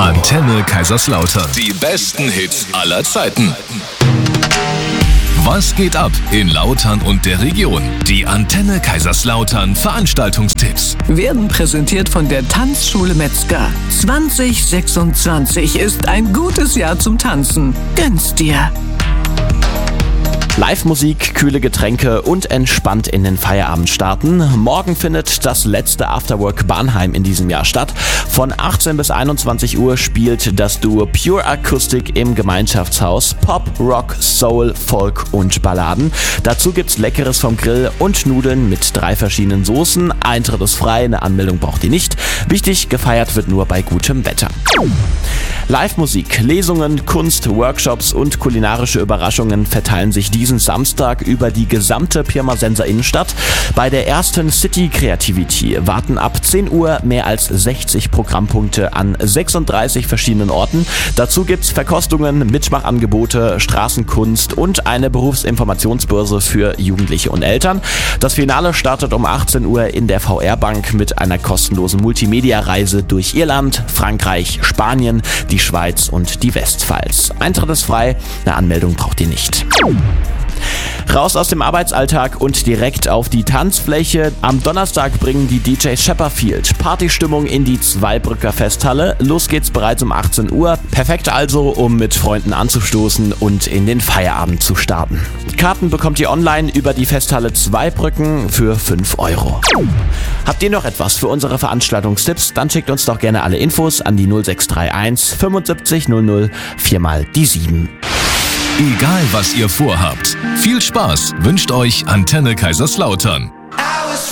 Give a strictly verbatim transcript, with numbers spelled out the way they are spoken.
Antenne Kaiserslautern. Die besten Hits aller Zeiten. Was geht ab in Lautern und der Region? Die Antenne Kaiserslautern Veranstaltungstipps werden präsentiert von der Tanzschule Metzger. zwanzig sechsundzwanzig ist ein gutes Jahr zum Tanzen. Gönn's dir! Live-Musik, kühle Getränke und entspannt in den Feierabend starten. Morgen findet das letzte Afterwork Barnheim in diesem Jahr statt. Von achtzehn bis einundzwanzig Uhr spielt das Duo Pure Acoustic im Gemeinschaftshaus Pop, Rock, Soul, Folk und Balladen. Dazu gibt's Leckeres vom Grill und Nudeln mit drei verschiedenen Soßen. Eintritt ist frei, eine Anmeldung braucht ihr nicht. Wichtig, gefeiert wird nur bei gutem Wetter. Live-Musik, Lesungen, Kunst, Workshops und kulinarische Überraschungen verteilen sich diesen Samstag über die gesamte Pirmasenser Innenstadt. Bei der ersten City Creativity warten ab zehn Uhr mehr als sechzig Programmpunkte an sechsunddreißig verschiedenen Orten. Dazu gibt's Verkostungen, Mitmachangebote, Straßenkunst und eine Berufsinformationsbörse für Jugendliche und Eltern. Das Finale startet um achtzehn Uhr in der V R-Bank mit einer kostenlosen Multimedia-Reise durch Irland, Frankreich, Spanien, die Schweiz und die Westpfalz. Eintritt ist frei, eine Anmeldung braucht ihr nicht. Raus aus dem Arbeitsalltag und direkt auf die Tanzfläche. Am Donnerstag bringen die D Js Shepperfield Partystimmung in die Zweibrücker Festhalle. Los geht's bereits um achtzehn Uhr. Perfekt also, um mit Freunden anzustoßen und in den Feierabend zu starten. Karten bekommt ihr online über die Festhalle Zweibrücken für fünf Euro. Habt ihr noch etwas für unsere Veranstaltungstipps? Dann schickt uns doch gerne alle Infos an die null sechs drei eins fünfundsiebzig null null vier mal die sieben. Egal was ihr vorhabt, viel Spaß wünscht euch Antenne Kaiserslautern.